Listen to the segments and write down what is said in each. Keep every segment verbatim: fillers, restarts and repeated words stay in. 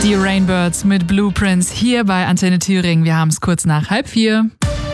Die Rainbirds mit Blueprints hier bei Antenne Thüringen. Wir haben es kurz nach halb vier.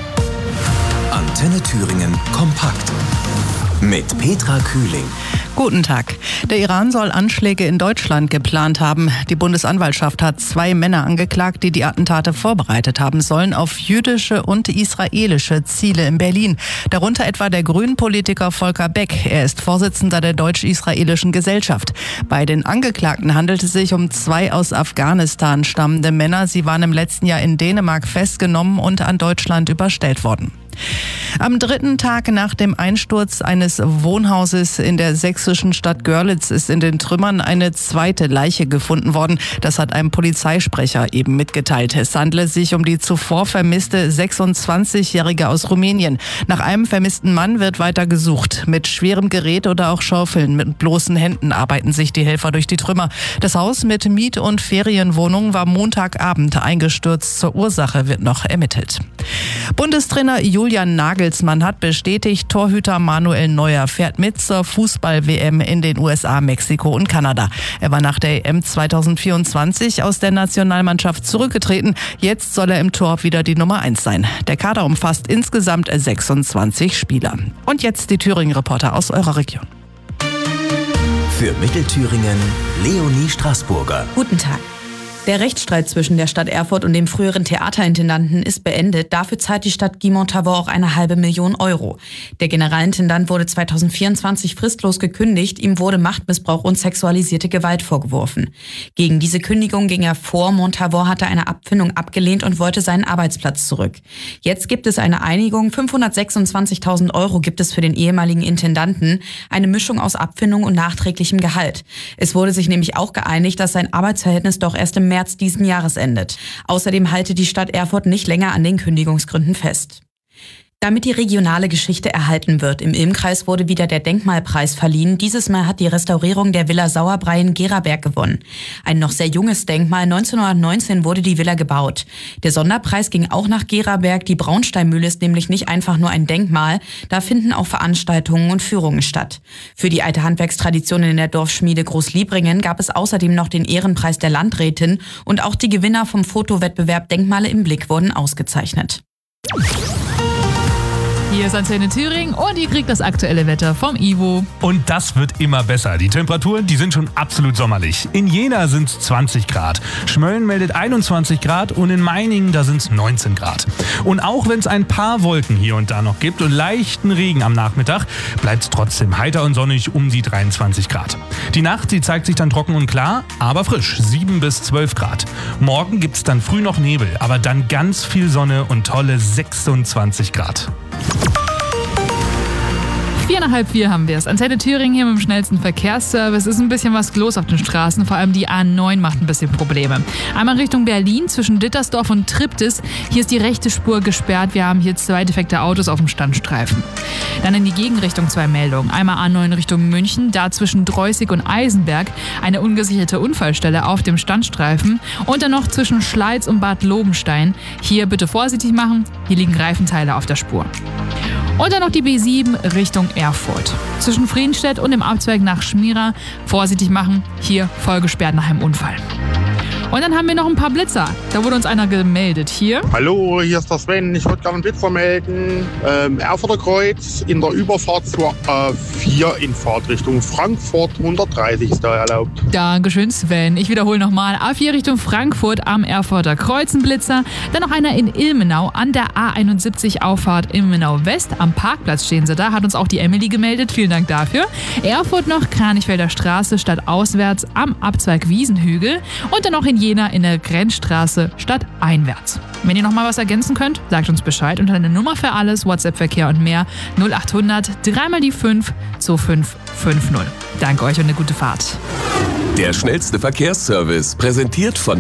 Antenne Thüringen kompakt mit Petra Kühling. Guten Tag. Der Iran soll Anschläge in Deutschland geplant haben. Die Bundesanwaltschaft hat zwei Männer angeklagt, die die Attentate vorbereitet haben sollen auf jüdische und israelische Ziele in Berlin. Darunter etwa der Grünen-Politiker Volker Beck. Er ist Vorsitzender der Deutsch-Israelischen Gesellschaft. Bei den Angeklagten handelt es sich um zwei aus Afghanistan stammende Männer. Sie waren im letzten Jahr in Dänemark festgenommen und an Deutschland überstellt worden. Am dritten Tag nach dem Einsturz eines Wohnhauses in der sächsischen Stadt Görlitz ist in den Trümmern eine zweite Leiche gefunden worden. Das hat ein Polizeisprecher eben mitgeteilt. Es handle sich um die zuvor vermisste sechsundzwanzigjährige aus Rumänien. Nach einem vermissten Mann wird weiter gesucht. Mit schwerem Gerät oder auch Schaufeln mit bloßen Händen arbeiten sich die Helfer durch die Trümmer. Das Haus mit Miet- und Ferienwohnungen war Montagabend eingestürzt. Zur Ursache wird noch ermittelt. Bundestrainer Julian Nagelsmann hat bestätigt, Torhüter Manuel Neuer fährt mit zur Fußball-W M in den U S A, Mexiko und Kanada. Er war nach der E M zweitausendvierundzwanzig aus der Nationalmannschaft zurückgetreten. Jetzt soll er im Tor wieder die Nummer eins sein. Der Kader umfasst insgesamt sechsundzwanzig Spieler. Und jetzt die Thüringen-Reporter aus eurer Region. Für Mittelthüringen Leonie Straßburger. Guten Tag. Der Rechtsstreit zwischen der Stadt Erfurt und dem früheren Theaterintendanten ist beendet. Dafür zahlt die Stadt Guimont-Tavaux auch eine halbe Million Euro. Der Generalintendant wurde zweitausendvierundzwanzig fristlos gekündigt. Ihm wurde Machtmissbrauch und sexualisierte Gewalt vorgeworfen. Gegen diese Kündigung ging er vor. Montaveau hatte eine Abfindung abgelehnt und wollte seinen Arbeitsplatz zurück. Jetzt gibt es eine Einigung. fünfhundertsechsundzwanzigtausend Euro gibt es für den ehemaligen Intendanten. Eine Mischung aus Abfindung und nachträglichem Gehalt. Es wurde sich nämlich auch geeinigt, dass sein Arbeitsverhältnis doch erst im März diesen Jahres endet. Außerdem halte die Stadt Erfurt nicht länger an den Kündigungsgründen fest. Damit die regionale Geschichte erhalten wird, im Ilmkreis wurde wieder der Denkmalpreis verliehen. Dieses Mal hat die Restaurierung der Villa Sauerbrei in Geraberg gewonnen. Ein noch sehr junges Denkmal. neunzehnhundertneunzehn wurde die Villa gebaut. Der Sonderpreis ging auch nach Geraberg. Die Braunsteinmühle ist nämlich nicht einfach nur ein Denkmal. Da finden auch Veranstaltungen und Führungen statt. Für die alte Handwerkstradition in der Dorfschmiede Großliebringen gab es außerdem noch den Ehrenpreis der Landrätin. Und auch die Gewinner vom Fotowettbewerb Denkmale im Blick wurden ausgezeichnet. Hier ist Antenne Thüringen und ihr kriegt das aktuelle Wetter vom Ivo. Und das wird immer besser. Die Temperaturen, die sind schon absolut sommerlich. In Jena sind es zwanzig Grad. Schmölln meldet einundzwanzig Grad und in Meiningen, da sind es neunzehn Grad. Und auch wenn es ein paar Wolken hier und da noch gibt und leichten Regen am Nachmittag, bleibt es trotzdem heiter und sonnig um die dreiundzwanzig Grad. Die Nacht, die zeigt sich dann trocken und klar, aber frisch, sieben bis zwölf Grad. Morgen gibt es dann früh noch Nebel, aber dann ganz viel Sonne und tolle sechsundzwanzig Grad. Vier nach halb vier haben wir es. Antenne Thüringen hier mit dem schnellsten Verkehrsservice. Ist ein bisschen was los auf den Straßen. Vor allem die A neun macht ein bisschen Probleme. Einmal Richtung Berlin zwischen Dittersdorf und Triptis. Hier ist die rechte Spur gesperrt. Wir haben hier zwei defekte Autos auf dem Standstreifen. Dann in die Gegenrichtung zwei Meldungen. Einmal A neun Richtung München. Da zwischen Dreußig und Eisenberg eine ungesicherte Unfallstelle auf dem Standstreifen. Und dann noch zwischen Schleiz und Bad Lobenstein. Hier bitte vorsichtig machen. Hier liegen Reifenteile auf der Spur. Und dann noch die B sieben Richtung Erfurt. Zwischen Friedenstedt und dem Abzweig nach Schmira vorsichtig machen. Hier voll gesperrt nach einem Unfall. Und dann haben wir noch ein paar Blitzer. Da wurde uns einer gemeldet. Hier. Hallo, hier ist der Sven. Ich wollte gerne einen Blitzer melden. Ähm, Erfurter Kreuz in der Überfahrt zur A vier in Fahrtrichtung Frankfurt. hundertdreißig ist da erlaubt. Dankeschön, Sven. Ich wiederhole nochmal. A vier Richtung Frankfurt am Erfurter Kreuz ein Blitzer. Dann noch einer in Ilmenau an der A einundsiebzig Auffahrt Ilmenau West. Am Parkplatz stehen sie da. Hat uns auch die Emily gemeldet. Vielen Dank dafür. Erfurt noch Kranichfelder Straße statt auswärts am Abzweig Wiesenhügel. Und dann noch in Jena in der Grenzstraße statt einwärts. Wenn ihr noch mal was ergänzen könnt, sagt uns Bescheid unter der Nummer für alles, WhatsApp-Verkehr und mehr null achthundert drei mal die fünf zwei fünf fünf null. Danke euch und eine gute Fahrt. Der schnellste Verkehrsservice, präsentiert von